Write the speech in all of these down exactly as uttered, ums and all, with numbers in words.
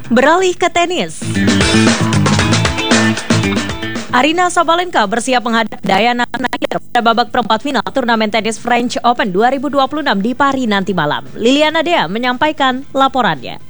Beralih ke tenis. Aryna Sabalenka bersiap menghadapi Diana Schneider pada babak perempat final turnamen tenis French Open dua ribu dua puluh enam di Paris nanti malam. Liliana Dea menyampaikan laporannya.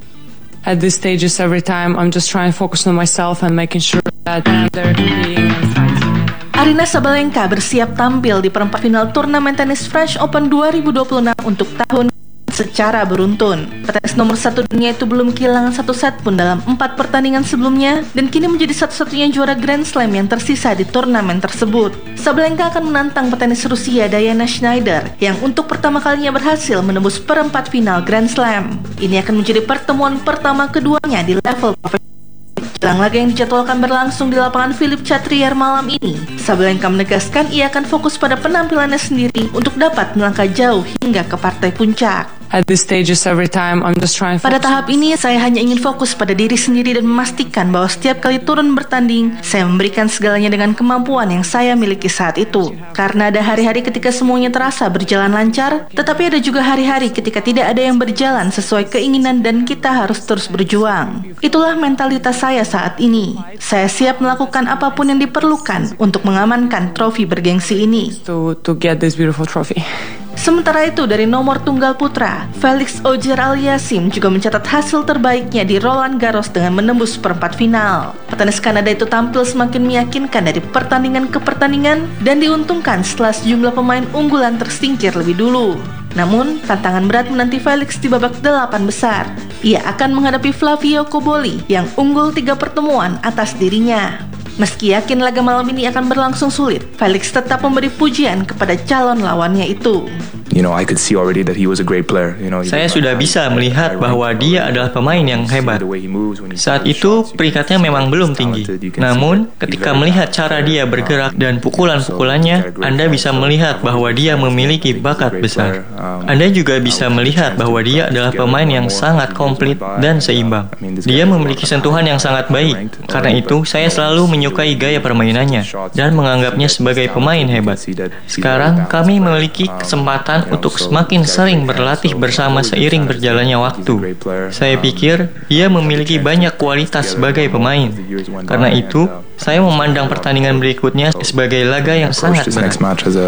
At this stage, every time I'm just trying to focus on myself and making sure that they're competing and fighting. Aryna Sabalenka bersiap tampil di perempat final turnamen tenis French Open dua ribu dua puluh enam untuk tahun secara beruntun. Petenis nomor satu dunia itu belum kehilangan satu set pun dalam empat pertandingan sebelumnya dan kini menjadi satu-satunya juara Grand Slam yang tersisa di turnamen tersebut. Sabalenka akan menantang petenis Rusia Diana Schneider yang untuk pertama kalinya berhasil menembus perempat final Grand Slam. Ini akan menjadi pertemuan pertama keduanya di level profesional. Jelang laga yang dijadwalkan berlangsung di lapangan Philippe Chatrier malam ini, Sabalenka menegaskan ia akan fokus pada penampilannya sendiri untuk dapat melangkah jauh hingga ke partai puncak. At this stage, every time I'm just trying. Pada tahap ini, saya hanya ingin fokus pada diri sendiri dan memastikan bahwa setiap kali turun bertanding, saya memberikan segalanya dengan kemampuan yang saya miliki saat itu. Karena ada hari-hari ketika semuanya terasa berjalan lancar, tetapi ada juga hari-hari ketika tidak ada yang berjalan sesuai keinginan dan kita harus terus berjuang. Itulah mentalitas saya saat ini. Saya siap melakukan apapun yang diperlukan untuk mengamankan trofi bergengsi ini. To to get this beautiful trophy. Sementara itu, dari nomor tunggal putra, Felix Auger-Aliassime juga mencatat hasil terbaiknya di Roland Garros dengan menembus perempat final. Petenis Kanada itu tampil semakin meyakinkan dari pertandingan ke pertandingan dan diuntungkan setelah sejumlah pemain unggulan tersingkir lebih dulu. Namun, tantangan berat menanti Felix di babak delapan besar. Ia akan menghadapi Flavio Cobolli yang unggul tiga pertemuan atas dirinya. Meski yakin laga malam ini akan berlangsung sulit, Felix tetap memberi pujian kepada calon lawannya itu. You know, I could see already that he was a great player. You know, Saya sudah bisa melihat bahwa dia adalah pemain yang hebat. Saat itu peringkatnya memang belum tinggi. Namun, ketika melihat cara dia bergerak dan pukulan-pukulannya, Anda bisa melihat bahwa dia memiliki bakat besar. Anda juga bisa melihat bahwa dia adalah pemain yang sangat komplit dan seimbang. Dia memiliki sentuhan yang sangat baik. Karena itu, saya selalu menyukai gaya permainannya dan menganggapnya sebagai pemain hebat. Sekarang, kami memiliki kesempatan untuk semakin sering berlatih bersama seiring berjalannya waktu. Saya pikir ia memiliki banyak kualitas sebagai pemain. Karena itu, saya memandang pertandingan berikutnya sebagai laga yang sangat berat.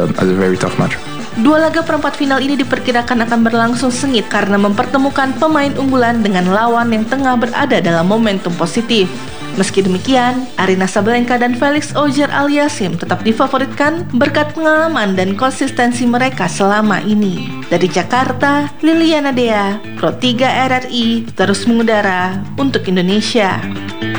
Dua laga perempat final ini diperkirakan akan berlangsung sengit karena mempertemukan pemain unggulan dengan lawan yang tengah berada dalam momentum positif. Meski demikian, Aryna Sabalenka dan Felix Auger-Aliassime tetap difavoritkan berkat pengalaman dan konsistensi mereka selama ini. Dari Jakarta, Liliana Dea, Pro tiga R R I, terus mengudara untuk Indonesia.